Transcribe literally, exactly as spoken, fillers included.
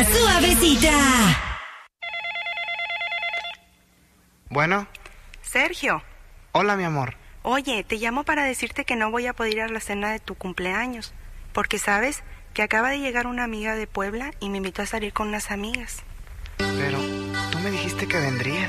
suavecita. Bueno. Sergio. Hola, mi amor. Oye, te llamo para decirte que no voy a poder ir a la cena de tu cumpleaños, porque sabes que acaba de llegar una amiga de Puebla y me invitó a salir con unas amigas. Pero tú me dijiste que vendrías.